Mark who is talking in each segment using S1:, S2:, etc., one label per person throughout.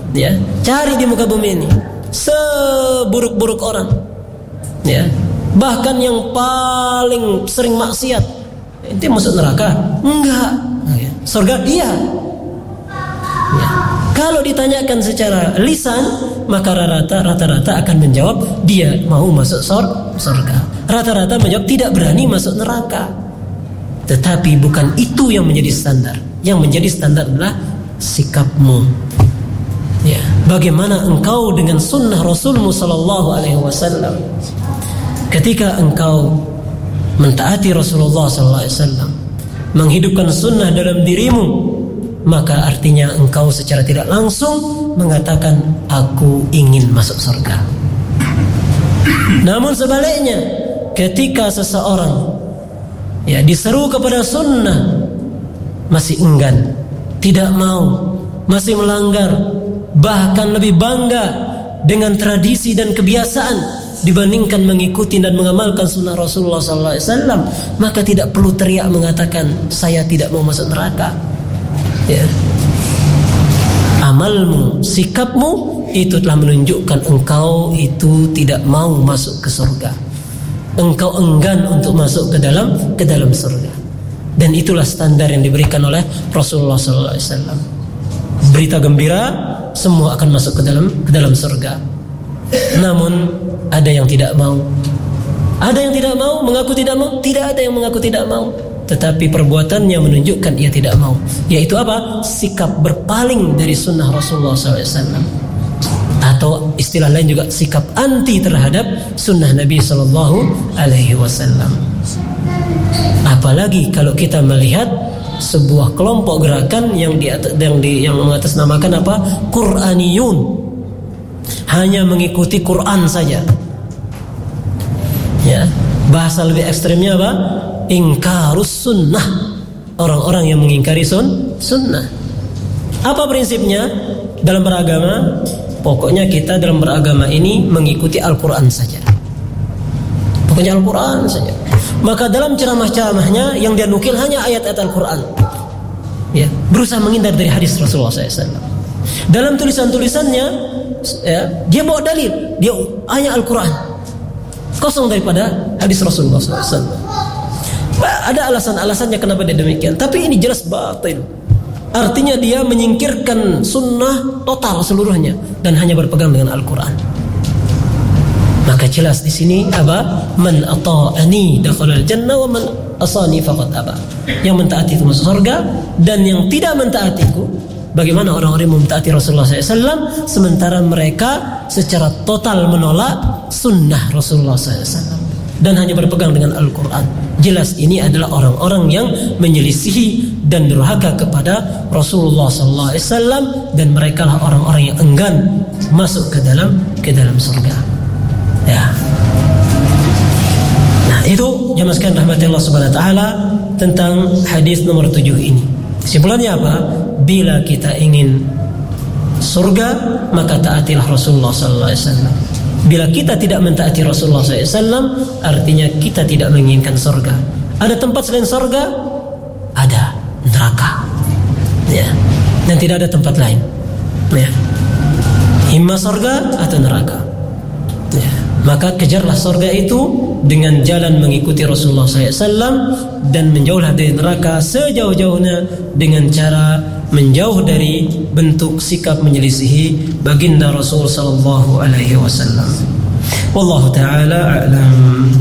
S1: Ya, cari di muka bumi ini seburuk-buruk orang. Ya, bahkan yang paling sering maksiat, ente masuk neraka? Enggak. Surga? Iya. Ya. Kalau ditanyakan secara lisan, maka rata-rata akan menjawab dia mau masuk surga. Rata-rata menjawab tidak berani masuk neraka. Tetapi bukan itu yang menjadi standar. Yang menjadi standar adalah sikapmu. Ya, bagaimana engkau dengan sunnah Rasulmu sallallahu alaihi wasallam? Ketika engkau mentaati Rasulullah sallallahu alaihi wasallam, menghidupkan sunnah dalam dirimu, maka artinya engkau secara tidak langsung mengatakan aku ingin masuk surga. Namun sebaliknya, ketika seseorang diseru kepada sunnah masih enggan, tidak mau, masih melanggar, bahkan lebih bangga dengan tradisi dan kebiasaan dibandingkan mengikuti dan mengamalkan sunnah Rasulullah SAW, maka tidak perlu teriak mengatakan saya tidak mau masuk neraka. Ya. Amalmu, sikapmu itu telah menunjukkan engkau itu tidak mau masuk ke surga. Engkau enggan untuk masuk ke dalam surga. Dan itulah standar yang diberikan oleh Rasulullah SAW. Berita gembira, semua akan masuk ke dalam surga. Namun ada yang tidak mau. Ada yang tidak mau, mengaku tidak mau. Tidak ada yang mengaku tidak mau, tetapi perbuatannya menunjukkan ia tidak mau. Yaitu apa? Sikap berpaling dari sunnah Rasulullah SAW. Atau istilah lain juga sikap anti terhadap sunnah Nabi SAW. Apalagi kalau kita melihat sebuah kelompok gerakan yang mengatasnamakan apa? Qur'aniyun, hanya mengikuti Quran saja. Ya, bahasa lebih ekstrimnya apa? Ingkarus sunnah, orang-orang yang mengingkari sunnah. Apa prinsipnya dalam beragama? Pokoknya kita dalam beragama ini mengikuti Al-Quran saja. Pokoknya Al-Quran saja. Maka dalam ceramah-ceramahnya yang dia nukil hanya ayat-ayat Al-Quran. Ya, berusaha menghindar dari hadis Rasulullah SAW. Dalam tulisan-tulisannya, ya, dia bawa dalil, dia hanya Al-Quran, kosong daripada hadis Rasulullah SAW. Ada alasan-alasannya kenapa dia demikian, tapi ini jelas batil. Artinya dia menyingkirkan sunnah total seluruhnya dan hanya berpegang dengan Al-Quran. Maka jelas di sini apa? Man ata'ani dakhalal jannah wa man asani faqad aba. Yang mentaati itu masuk surga, dan yang tidak mentaatiku, bagaimana orang-orang yang mentaati Rasulullah SAW sementara mereka secara total menolak sunnah Rasulullah SAW dan hanya berpegang dengan Al-Quran. Jelas ini adalah orang-orang yang menyelisihi dan durhaka kepada Rasulullah SAW, dan mereka lah orang-orang yang enggan masuk ke dalam surga. Ya. Nah, itu jamaah sekalian rahmati Allah Subhanahu wa taala tentang hadis nomor 7 ini. Kesimpulannya apa? Bila kita ingin surga, maka taatilah Rasulullah sallallahu alaihi wasallam. Bila kita tidak mentaati Rasulullah SAW, artinya kita tidak menginginkan surga. Ada tempat selain surga? Ada, neraka. Ya. Dan tidak ada tempat lain. Ya. Imma surga atau neraka. Ya. Maka kejarlah surga itu dengan jalan mengikuti Rasulullah SAW, dan menjauhlah dari neraka sejauh-jauhnya dengan cara menjauh dari bentuk sikap menyelisihi baginda Rasul sallallahu alaihi wasallam. Wallahu taala a'lam.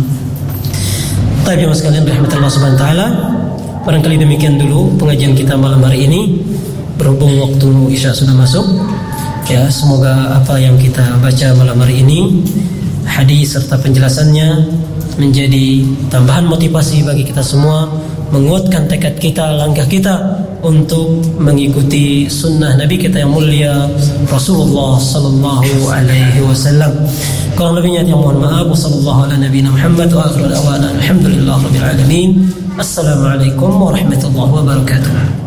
S1: Baik, jemaah sekalian rahmatullah subhanahu wa taala, barangkali demikian dulu pengajian kita malam hari ini. Berhubung waktu Isya sudah masuk, ya, semoga apa yang kita baca malam hari ini, hadis serta penjelasannya, menjadi tambahan motivasi bagi kita semua, menguatkan tekad kita, langkah kita untuk mengikuti sunnah Nabi kita yang mulia Rasulullah sallallahu alaihi wasallam. Kurang lebihnya yang mohon maaf. Wassallallahu ala nabiyina Muhammad wa akhiru da'wana alhamdulillahirabbil alamin. Assalamualaikum warahmatullahi wabarakatuh.